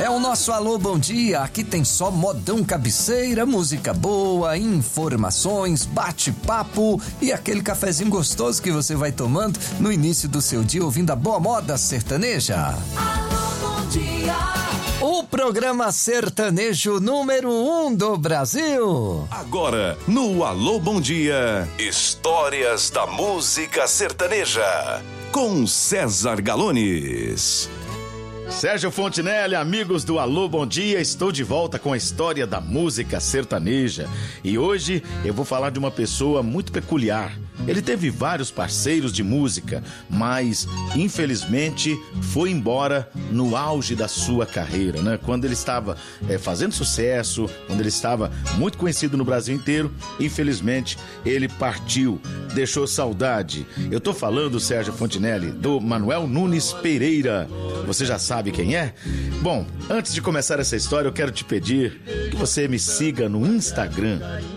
É o nosso Alô Bom Dia. Aqui tem só modão cabeceira, música boa, informações, bate-papo e aquele cafezinho gostoso que você vai tomando no início do seu dia ouvindo a boa moda sertaneja. Alô Bom Dia. O programa sertanejo número 1 do Brasil. Agora, no Alô Bom Dia, histórias da música sertaneja, com César Galones. Sérgio Fontinelli, amigos do Alô Bom Dia, estou de volta com a história da música sertaneja. E hoje eu vou falar de uma pessoa muito peculiar. Ele teve vários parceiros de música, mas infelizmente foi embora no auge da sua carreira, né? Quando ele estava fazendo sucesso, quando ele estava muito conhecido no Brasil inteiro, infelizmente ele partiu, deixou saudade. Eu tô falando, Sérgio Fontinelli, do Manuel Nunes Pereira. Você já sabe quem é? Bom, antes de começar essa história, eu quero te pedir que você me siga no Instagram,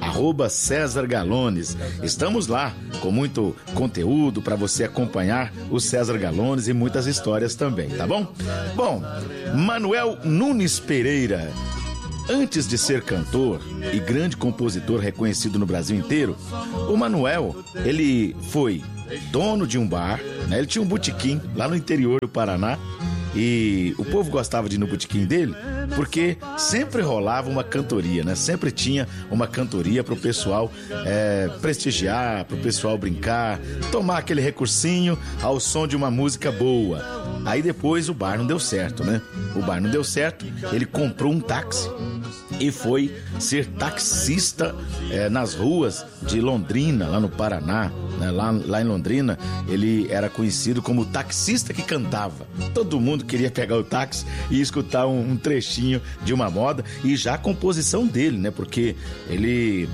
@César Galones. Estamos lá com muito conteúdo para você acompanhar o César Galones e muitas histórias também, tá bom? Bom, Manuel Nunes Pereira. Antes de ser cantor e grande compositor reconhecido no Brasil inteiro, o Manuel, ele foi dono de um bar, né? Ele tinha um botequim lá no interior do Paraná. E o povo gostava de ir no botequim dele porque sempre rolava uma cantoria, né? Sempre tinha uma cantoria pro pessoal prestigiar, pro pessoal brincar, tomar aquele recursinho ao som de uma música boa. Aí depois o bar não deu certo, né? O bar não deu certo, ele comprou um táxi e foi ser taxista nas ruas de Londrina, lá no Paraná, né? Lá em Londrina, ele era conhecido como o taxista que cantava. Todo mundo queria pegar o táxi e escutar um trechinho de uma moda, e já a composição dele, né? Porque ele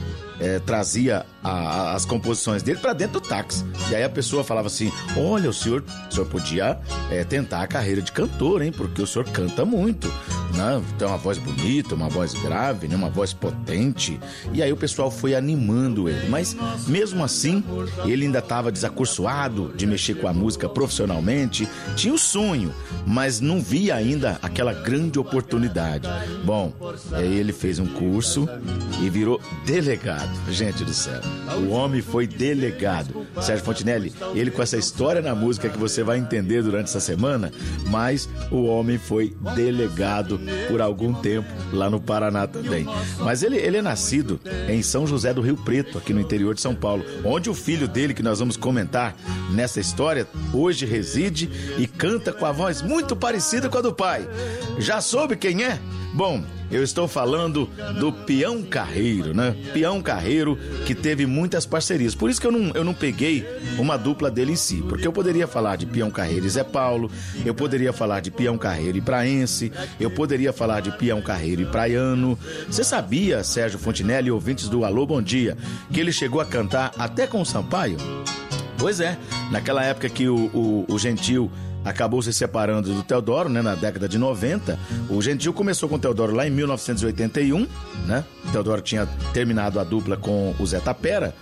trazia as composições dele pra dentro do táxi. E aí a pessoa falava assim: olha, o senhor podia tentar a carreira de cantor, hein? Porque o senhor canta muito, né? Tem uma voz bonita, uma voz grave, né? Uma voz potente. E aí o pessoal foi animando ele. Mas mesmo assim, ele ainda estava desacursoado de mexer com a música profissionalmente. Tinha o sonho, mas não via ainda aquela grande oportunidade. Bom, aí ele fez um curso e virou delegado. Gente do céu, o homem foi delegado. Sérgio Fontinelli, ele com essa história na música que você vai entender durante essa semana, mas o homem foi delegado por algum tempo lá no Paraná também. Mas ele é nascido em São José do Rio Preto, aqui no interior de São Paulo, onde o filho dele, que nós vamos comentar nessa história, hoje reside e canta com a voz muito parecida com a do pai. Já soube quem é? Bom, eu estou falando do Peão Carreiro, né? Peão Carreiro, que teve muitas parcerias. Por isso que eu não peguei uma dupla dele em si. Porque eu poderia falar de Peão Carreiro e Zé Paulo, eu poderia falar de Peão Carreiro e Praense, eu poderia falar de Peão Carreiro e Praiano. Você sabia, Sérgio Fontinelli e ouvintes do Alô Bom Dia, que ele chegou a cantar até com o Sampaio? Pois é, naquela época que o Gentil acabou se separando do Teodoro, né, na década de 90. O Gentil começou com o Teodoro lá em 1981, né? O Teodoro tinha terminado a dupla com o Zé Tapera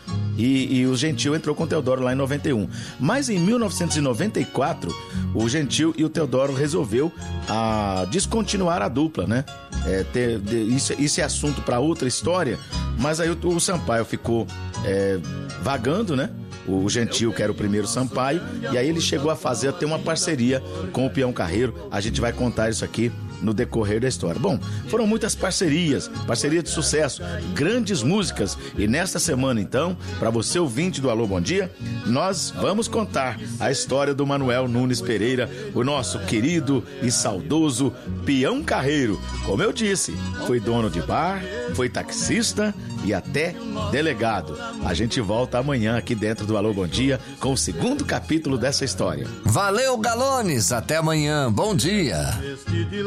e o Gentil entrou com o Teodoro lá em 91. Mas em 1994, o Gentil e o Teodoro resolveu descontinuar a dupla, né? Isso é assunto para outra história, mas aí o Sampaio ficou vagando, né? O Gentil, que era o primeiro Sampaio, e aí ele chegou a ter uma parceria com o Peão Carreiro. A gente vai contar isso aqui no decorrer da história. Bom, foram muitas parceria de sucesso, grandes músicas, e nesta semana então, para você ouvinte do Alô Bom Dia, nós vamos contar a história do Manuel Nunes Pereira, o nosso querido e saudoso Peão Carreiro. Como eu disse, foi dono de bar, foi taxista e até delegado. A gente volta amanhã aqui dentro do Alô Bom Dia com o segundo capítulo dessa história. Valeu, Galones, até amanhã, bom dia.